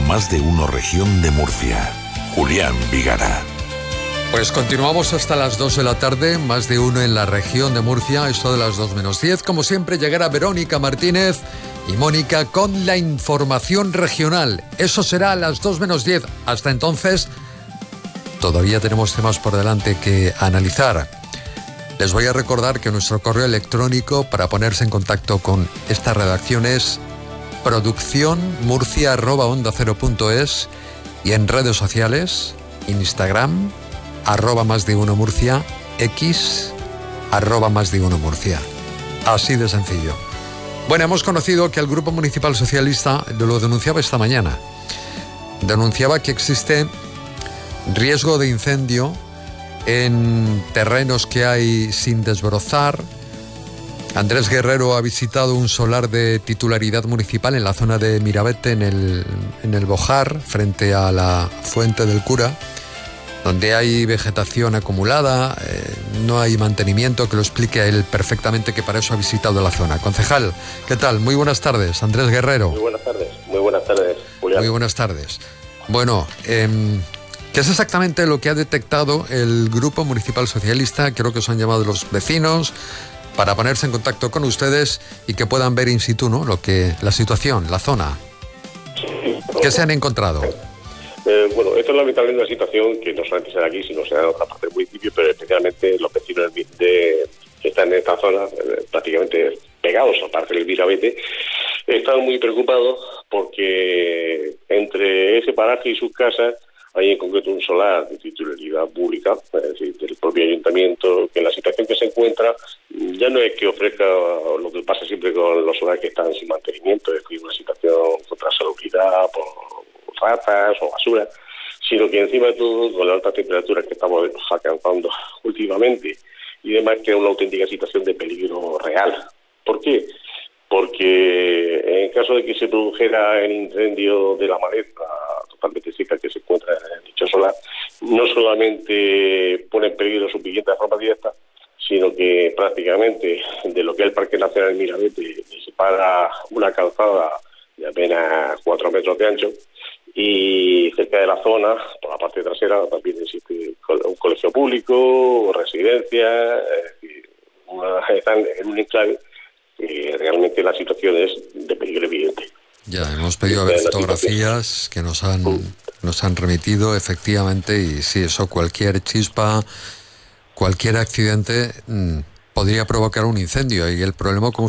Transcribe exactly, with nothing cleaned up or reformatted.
Más de Uno Región de Murcia. Julián Vigara. Pues continuamos hasta las dos de la tarde, Más de Uno en la región de Murcia, esto de las dos menos diez. Como siempre llegará Verónica Martínez y Mónica con la información regional. Eso será a las dos menos diez. Hasta entonces, todavía tenemos temas por delante que analizar. Les voy a recordar que nuestro correo electrónico para ponerse en contacto con esta redacción es producción murcia arroba onda cero punto es y en redes sociales, Instagram, arroba más de uno Murcia, X, arroba más de uno Murcia. Así de sencillo. Bueno, hemos conocido que el Grupo Municipal Socialista lo denunciaba esta mañana. Denunciaba que existe riesgo de incendio en terrenos que hay sin desbrozar. Andrés Guerrero ha visitado un solar de titularidad municipal en la zona de Mirabete, en el, en el Bojar, frente a la Fuente del Cura, donde hay vegetación acumulada, eh, no hay mantenimiento, que lo explique a él perfectamente, que para eso ha visitado la zona. Concejal, ¿qué tal? Muy buenas tardes, Andrés Guerrero. Muy buenas tardes, muy buenas tardes, Julián. Muy buenas tardes. Bueno, eh, ¿qué es exactamente lo que ha detectado el Grupo Municipal Socialista? Creo que os han llamado los vecinos para ponerse en contacto con ustedes y que puedan ver in situ, ¿no?, lo que, la situación, la zona. Sí, ¿Qué se han encontrado? Eh, bueno, esto es lamentablemente una situación que no solamente se da aquí, sino se da en otra parte del municipio, pero especialmente los vecinos de, de, que están en esta zona, eh, prácticamente pegados a parte del Mirabete, están muy preocupados porque entre ese paraje y sus casas hay en concreto un solar de titularidad pública, es decir, del propio ayuntamiento, que en la situación que se encuentra ya no es que ofrezca lo que pasa siempre con los solares que están sin mantenimiento, es decir, una situación contra salubridad por ratas o basura, sino que encima de todo, con las altas temperaturas que estamos alcanzando últimamente y demás, que es una auténtica situación de peligro real. ¿Por qué? Porque en caso de que se produjera el incendio de la maleza totalmente seca que se encuentra en dicho solar, no solamente pone en peligro su vivienda de forma directa, sino que prácticamente de lo que es el Parque Nacional Mirabete le separa una calzada de apenas cuatro metros de ancho, y cerca de la zona, por la parte trasera, también existe un colegio público, residencias, una, están en un enclave. Eh, realmente la situación es de peligro evidente. Ya, hemos pedido ver fotografías que nos han, uh. nos han remitido, efectivamente, y sí, eso, cualquier chispa, cualquier accidente mmm, podría provocar un incendio, y el problema, como